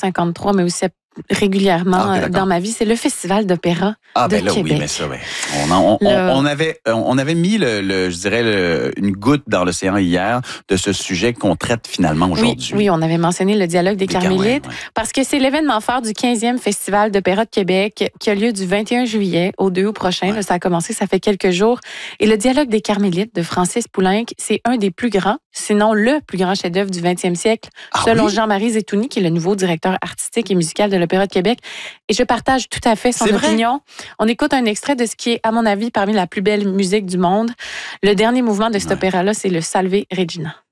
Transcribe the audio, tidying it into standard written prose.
1953, mais aussi régulièrement dans ma vie, c'est le Festival d'opéra de Québec. Oui, mais ça, oui. On avait mis, je dirais, une goutte dans l'océan hier de ce sujet qu'on traite finalement aujourd'hui. Oui, on avait mentionné le dialogue des Carmélites, parce que c'est l'événement phare du 15e Festival d'opéra de Québec qui a lieu du 21 juillet au 2 août prochain. Ouais. Là, ça a commencé, ça fait quelques jours. Et le dialogue des Carmélites de Francis Poulenc, c'est un des plus grands, sinon le plus grand chef-d'œuvre du 20e siècle, selon Jean-Marie Zetouni, qui est le nouveau directeur artistique et musical de l'Opéra de Québec. Et je partage tout à fait son opinion. On écoute un extrait de ce qui est, à mon avis, parmi la plus belle musique du monde. Le dernier mouvement de cet opéra-là, c'est le Salve Regina.